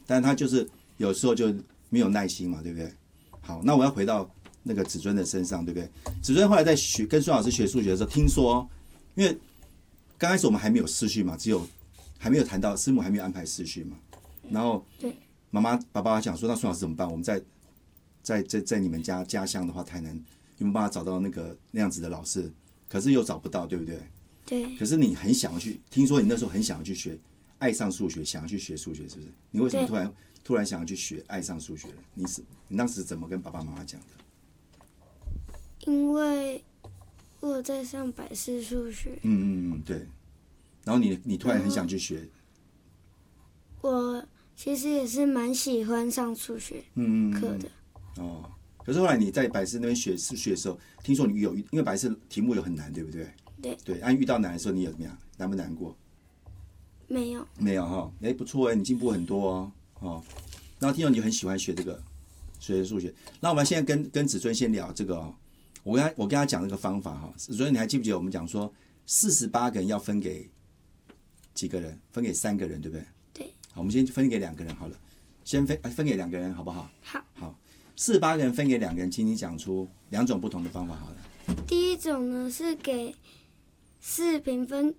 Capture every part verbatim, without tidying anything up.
但是他就是有时候就没有耐心嘛，对不对？好，那我要回到那个子尊的身上，对不对？子尊后来在学跟孙老师学数学的时候，听说，因为刚开始我们还没有视讯嘛，只有还没有谈到师母还没有安排视讯嘛，然后妈妈爸爸讲说，那孙老师怎么办？我们在在在在你们家家乡的话，台南有没有办法找到那个那样子的老师？可是又找不到，对不对？ 对。 可是你很想要去，听说你那时候很想要去学，爱上数学，想要去学数学，是不是？你为什么突然突然想要去学，爱上数学了？你是你当时怎么跟爸爸妈妈讲的？ 因为我有在上百式数学。 嗯嗯嗯，对。然后你你突然很想去学。 我其实也是蛮喜欢上数学课的。 嗯嗯嗯哦。可是后来你在百思那边学数学的时候，听说你有因为百思题目有很难，对不对？ 对。 对，按遇到难的时候，你有怎么样？难不难过？ 没有。 没有哈，哎，不错哎，你进步很多哦。哦，然后听说你很喜欢学这个学数学，那我们现在跟跟子尊先聊这个哦。我跟他我跟他讲那个方法哈，子尊你还记不记得我们讲说四十八个人要分给几个人？分给三个人，对不对？ 对。 好，我们先分给两个人好了，先分分给两个人好不好？ 好。 好。四十八个人分给两个人，请你讲出两种不同的方法好了。 第一种呢是给四平分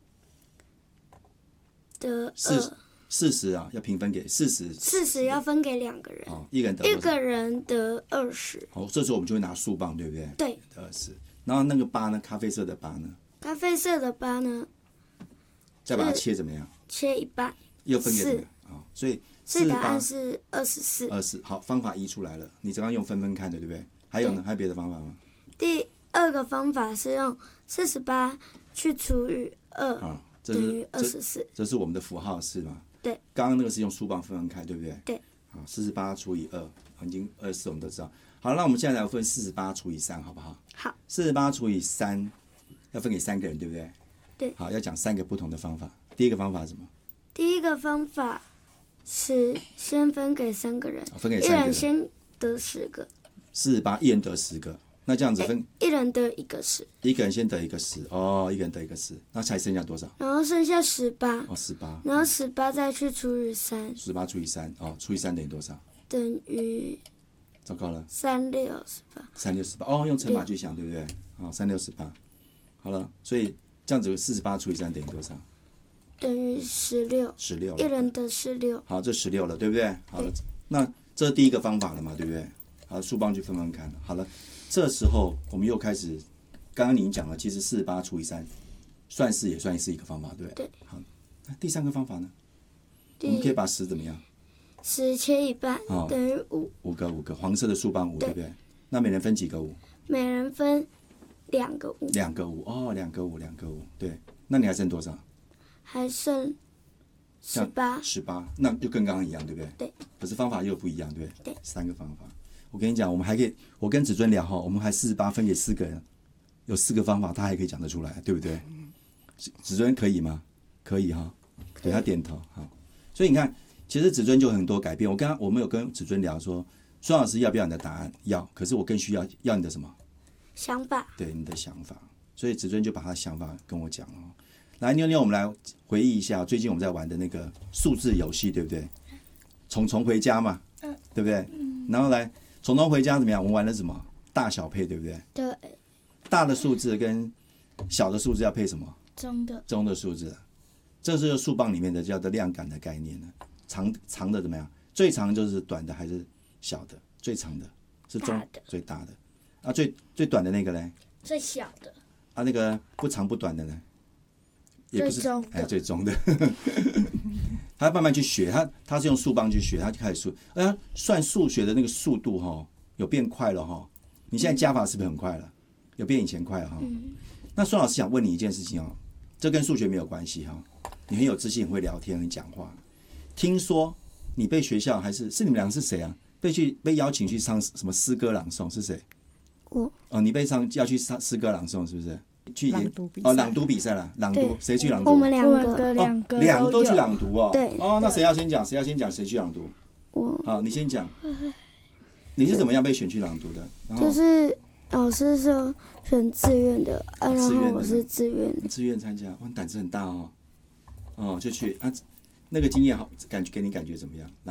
得二， 四十啊，要平分给四十， 四十要分给两个人， 哦，一个人得一个人得二十。 好，这时候我们就会拿数棒，对不对？ 对， 得二十。然后那个八呢，咖啡色的八呢？ 咖啡色的八呢， 再把它切怎么样？ 切一半， 又分给什么？啊，所以。 所以答案是二十四。 二十，好，方法一出来了。你刚刚用分分看的，对不对？还有呢？还有别的方法吗？ 第二个方法是用四十八去除以二，啊，等于二十四。 这是我们的符号是吗？ 对。 刚刚那个是用书棒分分开，对不对？ 对。 好，四十八除以二，已经二十四，我们都知道。好，那我们现在来分四十八除以三，好不好？ 好。 四十八除以三，要分给三个人，对不对？ 对。 好，要讲三个不同的方法。第一个方法是什么？ 第一个方法。是先分给三个人， 分给三个人， 一人先得十个。 四十八，一人得十个，那这样子分， 一人得一个十， 一个人先得一个十，哦，一个人得一个十，那才剩下多少？ 然后剩下十八， 哦，十八， 然后十八再去除以三， 十八除以三，哦，除以三等于多少？ 等于， 糟糕了， 三六十八， 三六十八，哦，用乘法去想，对不对？好，三六十八，好了，所以这样子四十八除以三等于多少？ 等于十六， 十六， 一人得十六。 好，这十六了，对不对？好了，那这是第一个方法了嘛，对不对？好，数棒去分分看了。好了，这时候我们又开始，刚刚您讲了，其实四十八除以三，算是也算是一个方法，对不对？ 对。 好，那第三个方法呢？我们可以把十怎么样？ 十切一半，哦、等于五。 五个，五个，黄色的数棒五，对不对？那每人分几个五？ 每人分两个五。 两个五，哦，两个五，两个五，对。那你还剩多少？ 还剩十八， 十八，那就跟刚刚一样，对不对？ 对。 可是方法又不一样，对不对？对。 三个方法，我跟你讲，我们还可以，我跟子尊聊哈，我们还四十八分给四个人，有四个方法，他还可以讲得出来，对不对？子尊可以吗？可以哈，对他点头好。所以你看，其实子尊就很多改变。我刚刚我们有跟子尊聊说，孙老师要不要你的答案？要，可是我更需要要你的什么？ 想法。 对，你的想法。所以子尊就把他的想法跟我讲哦。来，妞妞，我们来回忆一下最近我们在玩的那个数字游戏，对不对？虫虫回家嘛，嗯，对不对？嗯。然后来，虫虫回家怎么样？我们玩的什么？大小配，对不对？ 对。 大的数字跟小的数字要配什么？ 中的。 中的数字，这是数棒里面的叫做量感的概念呢。长长的怎么样？最长就是短的还是小的？最长的是中大的， 最大的。啊，最最短的那个呢？ 最小的。 啊，那个不长不短的呢？也不是，哎，最终的，他慢慢去学，他他是用数棒去学，他就开始数，而他算数学的那个速度哈，有变快了哈。你现在加法是不是很快了？有变以前快了哈。嗯、那孙老师想问你一件事情哦，这跟数学没有关系哈。你很有自信，很会聊天，很讲话。听说你被学校还是是你们两个是谁啊？被去被邀请去唱什么诗歌朗诵是谁？ 我。 哦，你被唱要去唱诗歌朗诵是不是？去朗读比赛哦，朗读比赛啦，朗读谁去朗读？ 我们两个， 两个， 哦，两个都去朗读哦。 对。 哦，那谁要先讲？谁要先讲？谁去朗读？ 我。 好，你先讲。你是怎么样被选去朗读的？ 就是老师说选志愿的，啊，然后我是志愿的。 志愿参加，哇，胆子很大哦。哦，就去啊，那个经验好，感觉给你感觉怎么样？